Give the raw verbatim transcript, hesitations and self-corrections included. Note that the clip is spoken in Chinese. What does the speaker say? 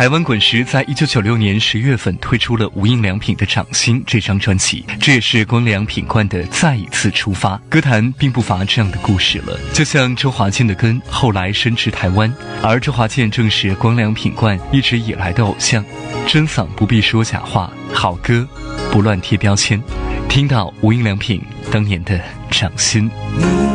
台湾滚石在一九九六年十月份推出了无印良品的《掌心》这张专辑，这也是光良品冠的再一次出发。歌坛并不乏这样的故事了，就像周华健的根后来深植台湾，而周华健正是光良品冠一直以来的偶像。真嗓不必说假话，好歌不乱贴标签。听到无印良品当年的《掌心》。